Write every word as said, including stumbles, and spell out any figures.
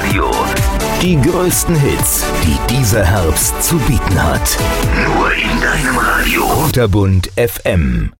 Radio. Die größten Hits, die dieser Herbst zu bieten hat. Nur in deinem Radio. Kunterbunt F M.